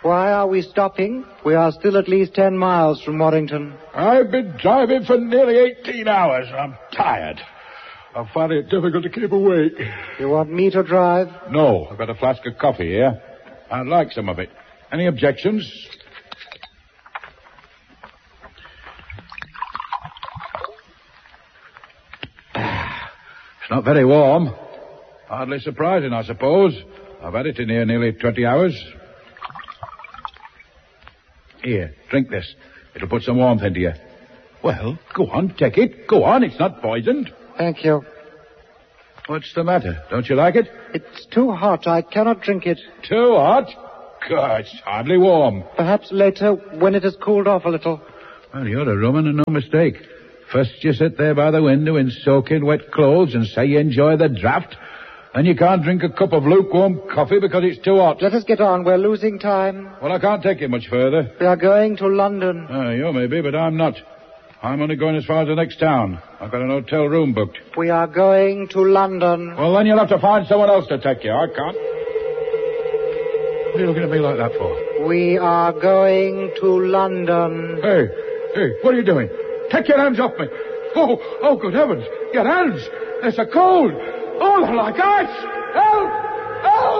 Why are we stopping? We are still at least 10 miles from Warrington. I've been driving for nearly 18 hours. I'm tired. I'm finding it difficult to keep awake. You want me to drive? No, I've got a flask of coffee here. I'd like some of it. Any objections? It's not very warm. Hardly surprising, I suppose. I've had it in here nearly 20 hours. Here, drink this. It'll put some warmth into you. Well, go on, take it. Go on, it's not poisoned. Thank you. What's the matter? Don't you like it? It's too hot. I cannot drink it. Too hot? God, it's hardly warm. Perhaps later, when it has cooled off a little. Well, you're a Roman and no mistake. First you sit there by the window in soaking wet clothes and say you enjoy the draught. And you can't drink a cup of lukewarm coffee because it's too hot. Let us get on. We're losing time. Well, I can't take you much further. We are going to London. You may be, but I'm not. I'm only going as far as the next town. I've got an hotel room booked. We are going to London. Well, then you'll have to find someone else to take you. I can't. What are you looking at me like that for? We are going to London. Hey, what are you doing? Take your hands off me. Oh, good heavens. Your hands. They're so cold. Oh, they're like ice. Help!